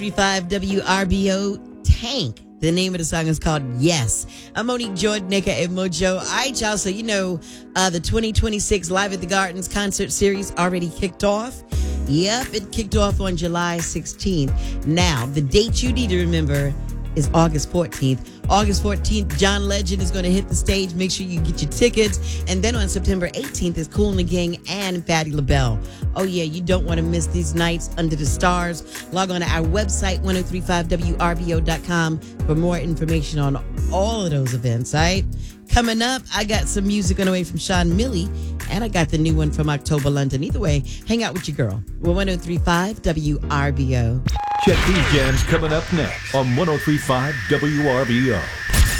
103.5 WRBO Tank. The name of the song is called Yes. I'm Monique Jordan, aka Mojo. All right, y'all. So, the 2026 Live at the Gardens concert series already kicked off. Yep, it kicked off on July 16th. Now, the date you need to remember is August 14th. August 14th, John Legend is going to hit the stage. Make sure you get your tickets. And then on September 18th is Kool and the Gang and Patti LaBelle. Oh, yeah, you don't want to miss these nights under the stars. Log on to our website, 1035WRBO.com, for more information on all of those events, all right? Coming up, I got some music on the way from Sean Millie, and I got the new one from October London. Either way, hang out with your girl. We're 1035 WRBO. Check these jams coming up next on 1035 WRBO.